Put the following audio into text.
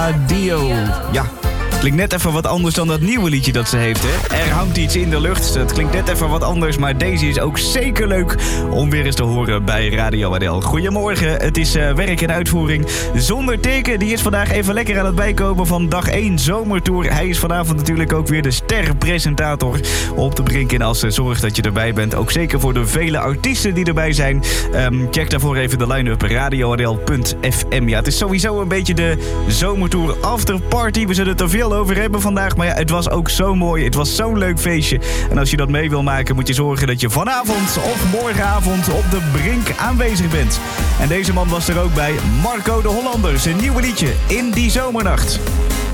Addio. Ja, klinkt net even wat anders dan dat nieuwe liedje dat ze heeft, hè? Er hangt iets in de lucht. Het klinkt net even wat anders, maar deze is ook zeker leuk om weer eens te horen bij Radio Adel. Goedemorgen, het is werk en uitvoering. Zonder Teken, die is vandaag even lekker aan het bijkomen van dag 1 zomertour. Hij is vanavond natuurlijk ook weer de sterpresentator op de Brink. En als zorg dat je erbij bent, ook zeker voor de vele artiesten die erbij zijn. Check daarvoor even de line-up radioadel.fm. Ja, het is sowieso een beetje de zomertour afterparty. We zullen het er veel over hebben vandaag. Maar ja, het was ook zo mooi. Het was zo'n leuk feestje. En als je dat mee wil maken, moet je zorgen dat je vanavond of morgenavond op de Brink aanwezig bent. En deze man was er ook bij. Marco de Hollander, zijn nieuwe liedje In die Zomernacht.